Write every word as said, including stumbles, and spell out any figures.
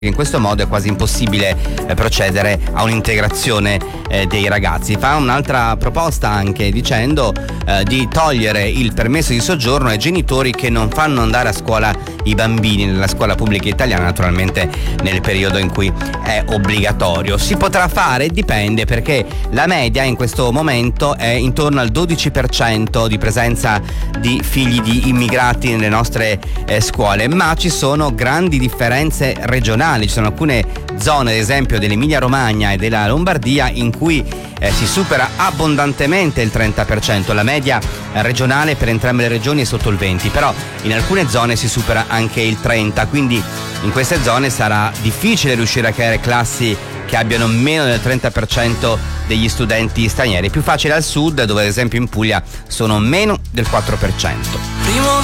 In questo modo è quasi impossibile eh, procedere a un'integrazione eh, dei ragazzi. Fa un'altra proposta anche dicendo eh, di togliere il permesso di soggiorno ai genitori che non fanno andare a scuola i bambini nella scuola pubblica italiana, naturalmente nel periodo in cui è obbligatorio. Si potrà fare? Dipende, perché la media in questo momento è intorno al dodici per cento di presenza di figli di immigrati nelle nostre eh, scuole, ma ci sono grandi differenze regionali. Ci sono alcune zone, ad esempio dell'Emilia Romagna e della Lombardia, in cui eh, si supera abbondantemente il trenta per cento. La media eh, regionale per entrambe le regioni è sotto il venti, però in alcune zone si supera anche il trenta, quindi in queste zone sarà difficile riuscire a creare classi che abbiano meno del trenta per cento degli studenti stranieri. È più facile al sud, dove ad esempio in Puglia sono meno del quattro per cento.